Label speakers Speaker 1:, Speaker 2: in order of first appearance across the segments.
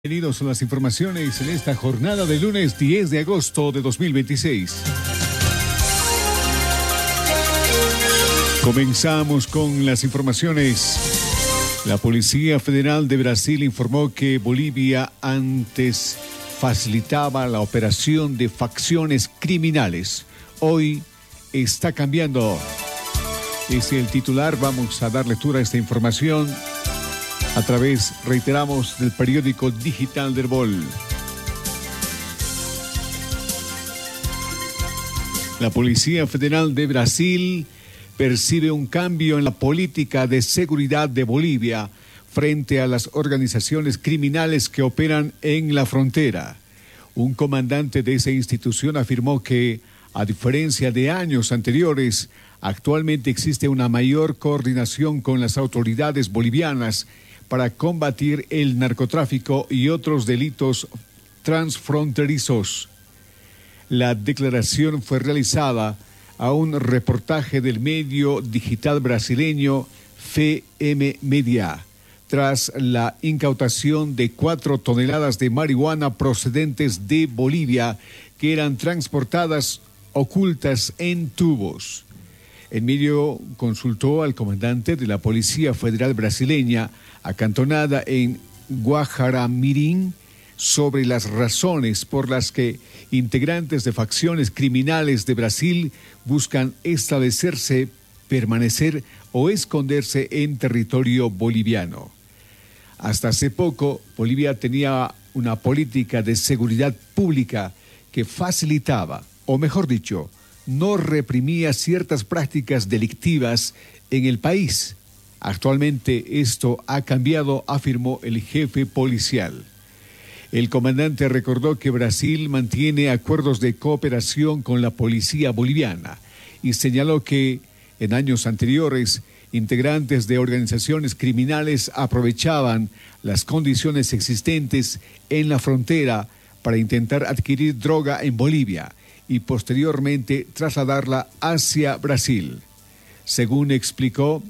Speaker 1: Bienvenidos a las informaciones en esta jornada de lunes 10 de agosto de 2026. Comenzamos con las informaciones. La Policía Federal de Brasil informó que Bolivia antes facilitaba la operación de facciones criminales. Hoy está cambiando. Es el titular. Vamos a dar lectura a esta información a través, reiteramos, del periódico digital del BOL. La Policía Federal de Brasil percibe un cambio en la política de seguridad de Bolivia frente a las organizaciones criminales que operan en la frontera. Un comandante de esa institución afirmó que, a diferencia de años anteriores, actualmente existe una mayor coordinación con las autoridades bolivianas para combatir el narcotráfico y otros delitos transfronterizos. La declaración fue realizada a un reportaje del medio digital brasileño FM Media, tras la incautación de 4 toneladas de marihuana procedentes de Bolivia que eran transportadas ocultas en tubos. El medio consultó al comandante de la Policía Federal brasileña, acantonada en Guajaramirim, sobre las razones por las que integrantes de facciones criminales de Brasil buscan establecerse, permanecer o esconderse en territorio boliviano. Hasta hace poco, Bolivia tenía una política de seguridad pública que facilitaba, o mejor dicho, no reprimía ciertas prácticas delictivas en el país. Actualmente esto ha cambiado, afirmó el jefe policial. El comandante recordó que Brasil mantiene acuerdos de cooperación con la policía boliviana y señaló que en años anteriores integrantes de organizaciones criminales aprovechaban las condiciones existentes en la frontera para intentar adquirir droga en Bolivia y posteriormente trasladarla hacia Brasil. Según explicó,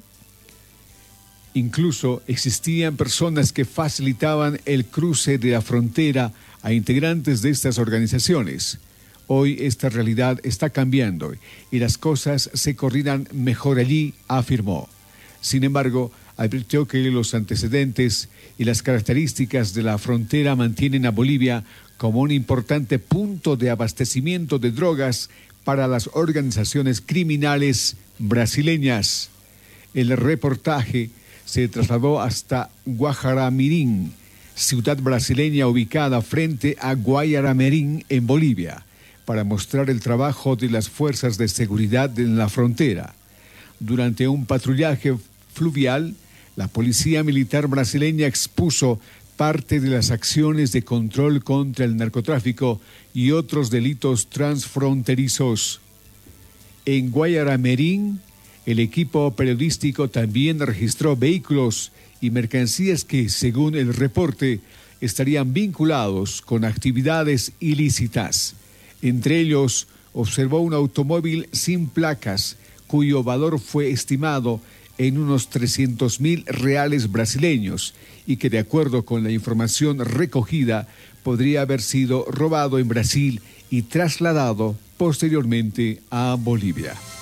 Speaker 1: incluso existían personas que facilitaban el cruce de la frontera a integrantes de estas organizaciones. Hoy esta realidad está cambiando y las cosas se coordinan mejor allí, afirmó. Sin embargo, advirtió que los antecedentes y las características de la frontera mantienen a Bolivia como un importante punto de abastecimiento de drogas para las organizaciones criminales brasileñas. El reportaje se trasladó hasta Guajaramirim, ciudad brasileña ubicada frente a Guajaramirim en Bolivia, para mostrar el trabajo de las fuerzas de seguridad en la frontera. Durante un patrullaje fluvial, la Policía Militar brasileña expuso parte de las acciones de control contra el narcotráfico y otros delitos transfronterizos. En Guajaramirim, el equipo periodístico también registró vehículos y mercancías que, según el reporte, estarían vinculados con actividades ilícitas. Entre ellos, observó un automóvil sin placas, cuyo valor fue estimado en unos 300.000 reales brasileños y que, de acuerdo con la información recogida, podría haber sido robado en Brasil y trasladado posteriormente a Bolivia.